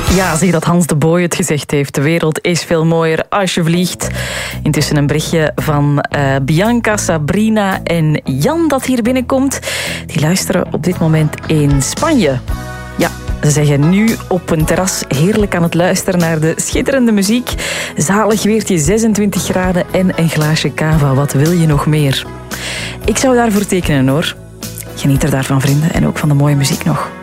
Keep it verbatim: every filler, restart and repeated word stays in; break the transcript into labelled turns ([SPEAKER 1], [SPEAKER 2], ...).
[SPEAKER 1] Ja, zie dat Hans de Boy het gezegd heeft. De wereld is veel mooier als je vliegt. Intussen een berichtje van uh, Bianca, Sabrina en Jan dat hier binnenkomt. Die luisteren op dit moment in Spanje. Ja, ze zeggen nu op een terras heerlijk aan het luisteren naar de schitterende muziek. Zalig weertje, zesentwintig graden en een glaasje cava. Wat wil je nog meer? Ik zou daarvoor tekenen hoor. Geniet er daarvan, vrienden. En ook van de mooie muziek nog.